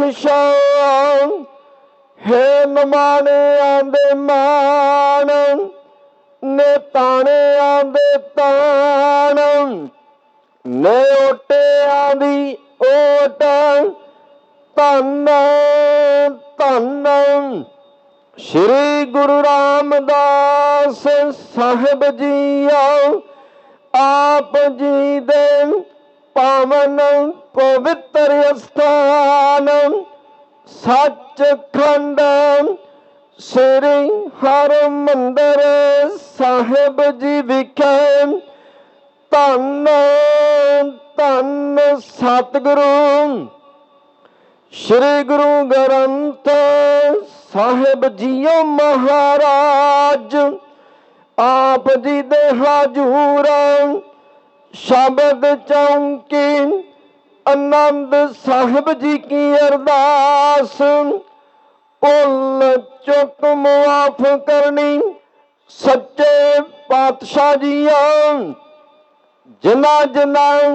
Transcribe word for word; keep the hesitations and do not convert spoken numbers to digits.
शान हे नमाने आंदे मान ने ताने आंदे तान ने ओटे आंदी ओट धन धन श्री गुरु रामदास साहिब जी आओ आप जी दे पावन पवित्र स्थान सचखंड श्री हरमंदिर साहिब जी विखे धन धन सतगुरु श्री गुरु ग्रंथ साहिब जीओ महाराज आप जी दे हजूर शब्द चौंकी आनंद साहिब जी की अरदास भुल चुक मुआफ करनी सच्चे पातशाह जी जिन्ना जिन्ना